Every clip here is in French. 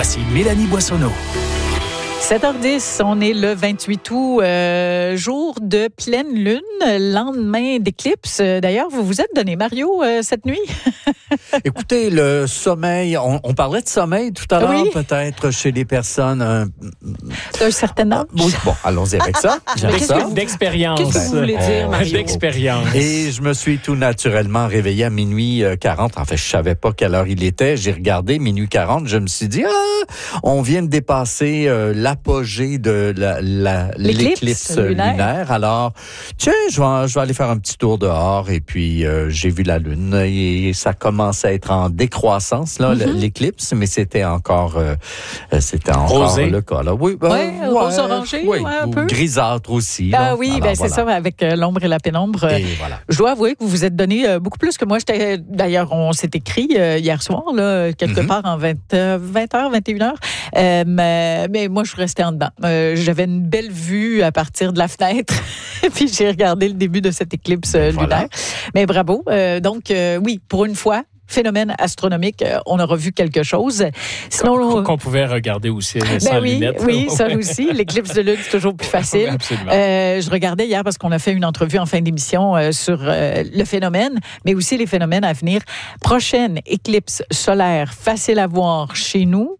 Voici Mélanie Boissonneau. 7h10, on est le 28 août, jour de pleine lune, lendemain d'éclipse. D'ailleurs, vous vous êtes donné, Mario, cette nuit? Écoutez, le sommeil, on parlait de sommeil tout à l'heure, oui. Peut-être chez les personnes... D'un certain âge? Oui, bon, allons-y avec ça. J'aime ça. D'expérience. Qu'est-ce que vous voulez dire, Mario? D'expérience. Et je me suis tout naturellement réveillé à minuit 40. En fait, je savais pas quelle heure il était. J'ai regardé minuit 40. Je me suis dit, on vient de dépasser l'apogée de l'éclipse lunaire. Alors, tiens, je vais aller faire un petit tour dehors. Et puis, j'ai vu la lune et ça commence à être en décroissance, là, l'éclipse, mais c'était encore Rosé. le cas. Là. Oui, rose orangé, un peu. Grisâtre aussi. Ah là. oui, Alors, c'est ça, avec l'ombre et la pénombre. Et voilà. Je dois avouer que vous vous êtes donné beaucoup plus que moi. D'ailleurs, on s'est écrit hier soir, là, quelque part en 20h, 21h. Mais moi, je suis restée en dedans. J'avais une belle vue à partir de la fenêtre. Puis j'ai regardé le début de cette éclipse lunaire. Mais bravo. Donc, oui, pour une fois, phénomène astronomique, on aura vu quelque chose. Sinon, qu'on pouvait regarder aussi sans lunettes. Oui, ça aussi. L'éclipse de lune, c'est toujours plus facile. Absolument. Je regardais hier parce qu'on a fait une entrevue en fin d'émission sur le phénomène, mais aussi les phénomènes à venir. Prochaine éclipse solaire facile à voir chez nous,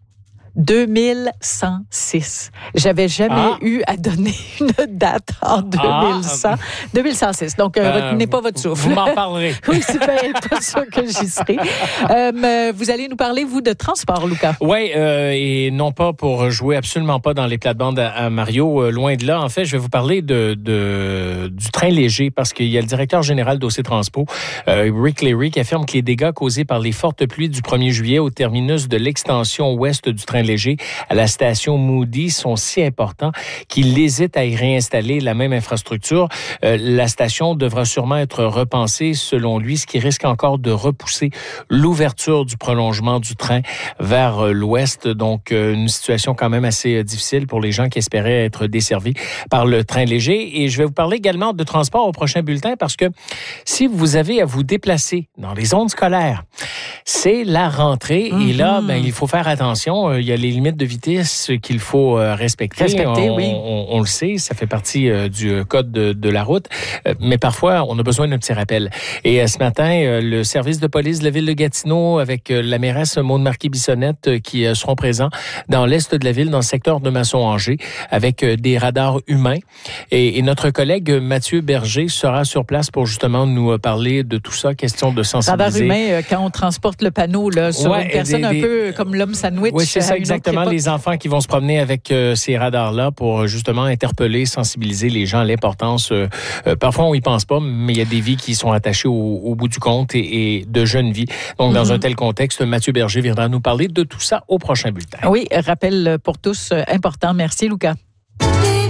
2106. J'avais jamais eu à donner une date en 2106. Donc, retenez pas votre souffle. Vous m'en parlerez. Oui, c'est pas sûr que j'y serai. Vous allez nous parler, vous, de transport, Lucas. Oui, et non pas pour jouer absolument pas dans les plates-bandes à Mario, loin de là. En fait, je vais vous parler du train léger parce qu'il y a le directeur général d'OC Transpo, Rick Leary, qui affirme que les dégâts causés par les fortes pluies du 1er juillet au terminus de l'extension ouest du train léger à la station Moody sont si importants qu'il hésite à y réinstaller la même infrastructure. La station devra sûrement être repensée selon lui, ce qui risque encore de repousser l'ouverture du prolongement du train vers l'ouest. Donc, une situation quand même assez difficile pour les gens qui espéraient être desservis par le train léger. Et je vais vous parler également de transport au prochain bulletin parce que si vous avez à vous déplacer dans les zones scolaires, c'est la rentrée. Et là, il faut faire attention. Il y a les limites de vitesse qu'il faut respecter. On le sait, ça fait partie du code de la route. Mais parfois, on a besoin d'un petit rappel. Et ce matin, le service de police de la ville de Gatineau avec la mairesse Maude Marquis-Bissonnette qui seront présents dans l'est de la ville, dans le secteur de Masson-Angers, avec des radars humains. Et notre collègue Mathieu Berger sera sur place pour justement nous parler de tout ça, question de sensibiliser. Radar humain, quand on transporte le panneau là, sur une personne un peu comme l'homme sandwich. Oui, c'est ça exactement. Les enfants qui vont se promener avec ces radars-là pour justement interpeller, sensibiliser les gens à l'importance. Parfois, on y pense pas, mais il y a des vies qui sont attachées au bout du compte et de jeunes vies. Donc, dans un tel contexte, Mathieu Berger viendra nous parler de tout ça au prochain bulletin. Oui, rappel pour tous important. Merci, Lucas.